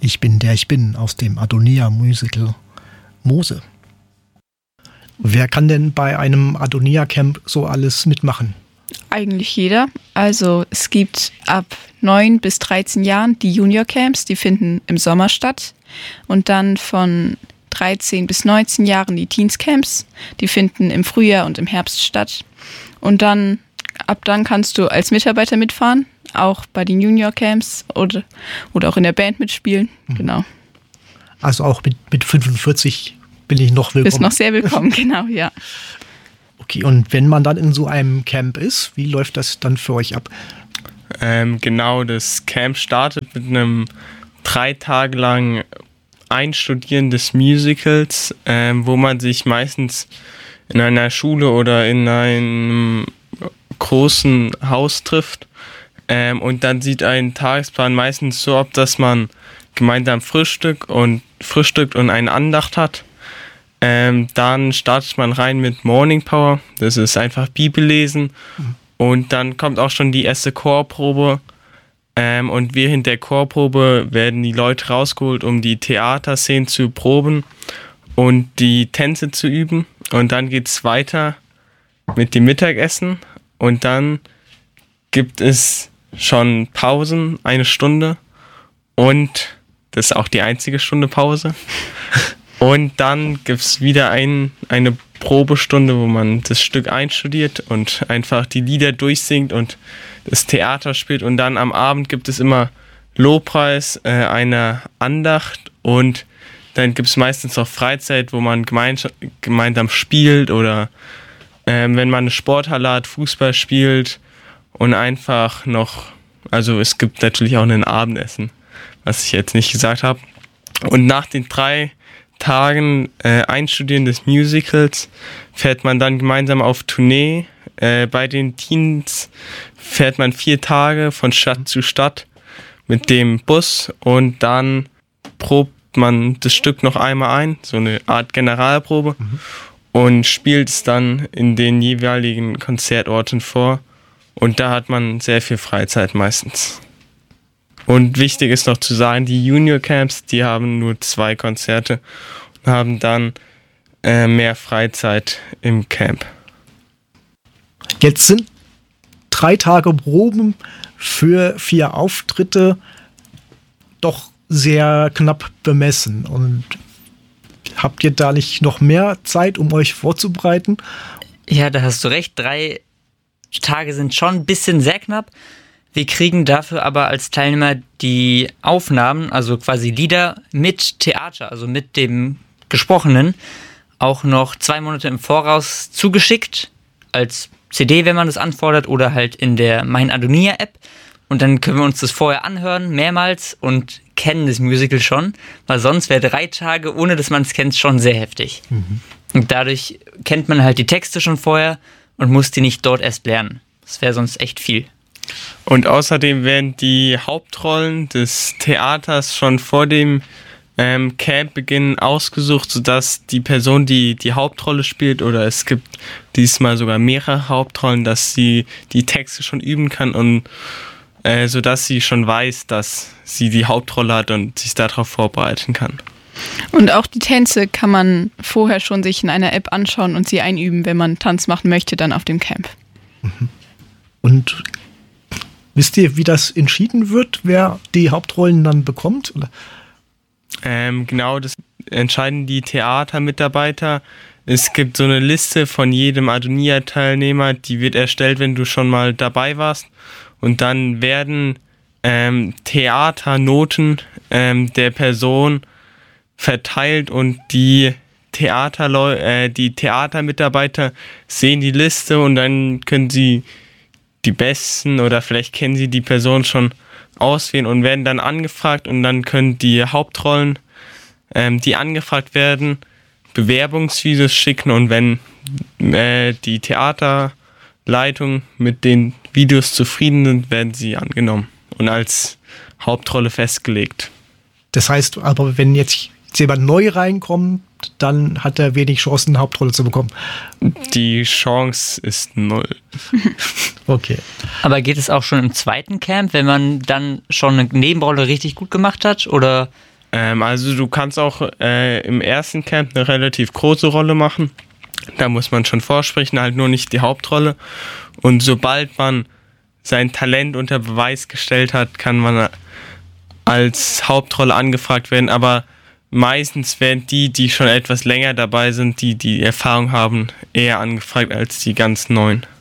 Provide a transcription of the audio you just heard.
Ich bin der ich bin aus dem Adonia-Musical Mose. Wer kann denn bei einem Adonia-Camp so alles mitmachen? Eigentlich jeder. Also es gibt ab 9 bis 13 Jahren die Junior-Camps, die finden im Sommer statt. Und dann von 13 bis 19 Jahren die Teens-Camps, die finden im Frühjahr und im Herbst statt. Und dann, ab dann kannst du als Mitarbeiter mitfahren, auch bei den Junior-Camps oder auch in der Band mitspielen. Genau. Also auch mit 45 bin ich noch willkommen. Bist noch sehr willkommen, genau, ja. Okay, und wenn man dann in so einem Camp ist, wie läuft das dann für euch ab? Genau, das Camp startet mit einem 3 Tage lang Einstudieren des Musicals, wo man sich meistens in einer Schule oder in einem großen Haus trifft. Und dann sieht ein Tagesplan meistens so ab, dass man gemeinsam frühstückt und eine Andacht hat. Dann startet man rein mit Morning Power, das ist einfach Bibellesen. Und dann kommt auch schon die erste Chorprobe. Und während der Chorprobe werden die Leute rausgeholt, um die Theaterszenen zu proben und die Tänze zu üben. Und dann geht es weiter mit dem Mittagessen. Und dann gibt es schon Pausen, 1 Stunde. Und das ist auch die einzige Stunde Pause. Und dann gibt es wieder eine Probestunde, wo man das Stück einstudiert und einfach die Lieder durchsingt und das Theater spielt. Und dann am Abend gibt es immer Lobpreis, eine Andacht und dann gibt es meistens auch Freizeit, wo man gemeinsam spielt oder wenn man eine Sporthalle hat, Fußball spielt und einfach noch, also es gibt natürlich auch ein Abendessen, was ich jetzt nicht gesagt habe. Und nach den 3 Tagen Einstudieren des Musicals fährt man dann gemeinsam auf Tournee. Bei den Teens fährt man 4 Tage von Stadt zu Stadt mit dem Bus und dann probt man das Stück noch einmal ein, so eine Art Generalprobe und spielt es dann in den jeweiligen Konzertorten vor und da hat man sehr viel Freizeit meistens. Und wichtig ist noch zu sagen, die Junior Camps, die haben nur 2 Konzerte und haben dann mehr Freizeit im Camp. Jetzt sind 3 Tage Proben für 4 Auftritte doch sehr knapp bemessen. Und habt ihr da nicht noch mehr Zeit, um euch vorzubereiten? Ja, da hast du recht. 3 Tage sind schon ein bisschen sehr knapp. Wir kriegen dafür aber als Teilnehmer die Aufnahmen, also quasi Lieder mit Theater, also mit dem Gesprochenen, auch noch 2 Monate im Voraus zugeschickt, als CD, wenn man das anfordert, oder halt in der Mein Adonia-App. Und dann können wir uns das vorher anhören, mehrmals, und kennen das Musical schon, weil sonst wäre 3 Tage, ohne dass man es kennt, schon sehr heftig. Und dadurch kennt man halt die Texte schon vorher und muss die nicht dort erst lernen. Das wäre sonst echt viel. Und außerdem werden die Hauptrollen des Theaters schon vor dem Campbeginn ausgesucht, sodass die Person, die die Hauptrolle spielt, oder es gibt diesmal sogar mehrere Hauptrollen, dass sie die Texte schon üben kann und sodass sie schon weiß, dass sie die Hauptrolle hat und sich darauf vorbereiten kann. Und auch die Tänze kann man vorher schon sich in einer App anschauen und sie einüben, wenn man Tanz machen möchte, dann auf dem Camp. Und wisst ihr, wie das entschieden wird, wer die Hauptrollen dann bekommt? Oder? Genau, das entscheiden die Theatermitarbeiter. Es gibt so eine Liste von jedem Adonia-Teilnehmer, die wird erstellt, wenn du schon mal dabei warst. Und dann werden Theaternoten der Person verteilt und die Theatermitarbeiter sehen die Liste und dann können sie die Besten oder vielleicht kennen sie die Person schon auswählen und werden dann angefragt und dann können die Hauptrollen, die angefragt werden, Bewerbungsvideos schicken und wenn die Theaterleitung mit den Videos zufrieden sind, werden sie angenommen und als Hauptrolle festgelegt. Das heißt aber, wenn jetzt jemand neu reinkommt, dann hat er wenig Chancen, eine Hauptrolle zu bekommen. Die Chance ist 0. Okay. Aber geht es auch schon im zweiten Camp, wenn man dann schon eine Nebenrolle richtig gut gemacht hat? Oder Also du kannst auch im ersten Camp eine relativ große Rolle machen. Da muss man schon vorsprechen, halt nur nicht die Hauptrolle. Und sobald man sein Talent unter Beweis gestellt hat, kann man als Hauptrolle angefragt werden. Aber meistens werden die schon etwas länger dabei sind, die Erfahrung haben, eher angefragt als die ganz Neuen.